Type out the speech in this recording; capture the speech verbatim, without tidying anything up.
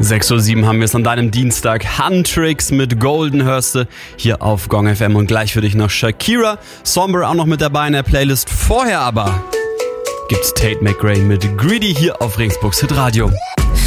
sechs Uhr sieben haben wir es an deinem Dienstag. Huntrix mit Golden hörste hier auf Gong F M und gleich für dich noch Shakira. Somber auch noch mit dabei in der Playlist. Vorher aber gibt's Tate McRae mit Greedy hier auf Regensburgs Hitradio.